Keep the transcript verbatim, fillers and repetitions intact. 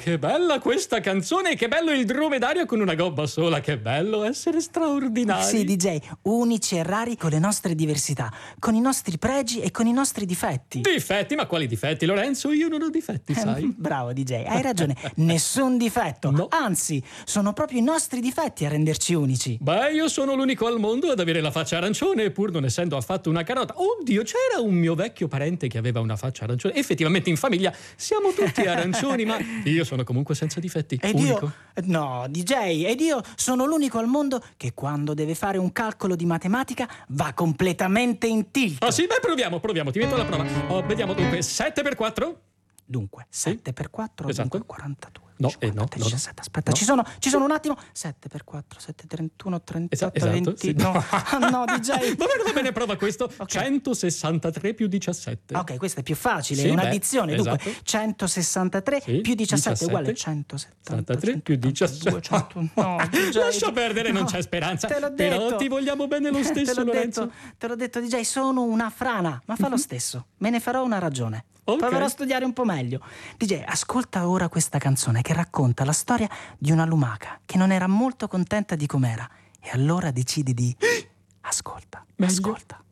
che bella questa canzone, che bello il dromedario con una gobba sola, che bello essere straordinari. Sì, D J, unici e rari con le nostre diversità, con i nostri pregi e con i nostri difetti. Difetti? Ma quali difetti, Lorenzo? Io non ho difetti, sai? Eh, bravo D J, hai ragione, nessun difetto. No. Anzi, sono proprio i nostri difetti a renderci unici. Beh, io sono l'unico al mondo ad avere la faccia arancione, pur non essendo affatto una carota. Oddio, c'era un mio vecchio parente che aveva una faccia arancione. Effettivamente in famiglia siamo tutti arancioni, ma io sono comunque senza difetti. Ed unico. io, no, D J, ed io sono l'unico al mondo che quando deve fare un calcolo di matematica va completamente in tilt. Ah sì? Beh, proviamo, proviamo, ti metto alla prova. Oh, vediamo dunque, sette per quattro? Dunque, sette per quattro, Esatto. dunque quarantadue. No, cinquanta, eh, no, no, diciassette, no. aspetta, No. ci sono, ci sono un attimo. sette per quattro, sette, trentuno, trentotto, Esatto, venti. sì. No, ah, no, D J. Va bene, va bene, prova questo. Ok. centosessantatré più diciassette. Ok, questo è più facile, Sì, è beh, un'addizione. Dunque, esatto. centosessantatré Sì, più diciassette diciassette. uguale centosettantatré più diciassette. cento, no, D J. Lascia perdere, non No, c'è speranza. te l'ho Però detto. ti vogliamo bene lo Te stesso, l'ho Lorenzo. detto, te l'ho detto, D J, sono una frana, ma fa lo stesso. Me ne farò una ragione. Ok. Proverò a studiare un po' meglio. D J, ascolta ora questa canzone che racconta la storia di una lumaca che non era molto contenta di com'era e allora decide di... Ascolta, Meglio. ascolta.